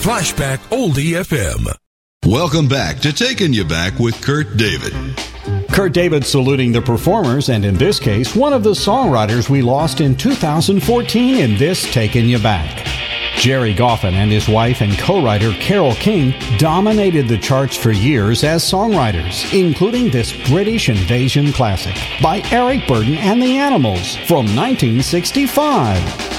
Flashback Oldie FM. Welcome back to Taking You Back with Kurt David. Kurt David saluting the performers, and in this case, one of the songwriters we lost in 2014 in this Taking You Back. Jerry Goffin and his wife and co-writer Carole King dominated the charts for years as songwriters, including this British invasion classic by Eric Burdon and the Animals from 1965.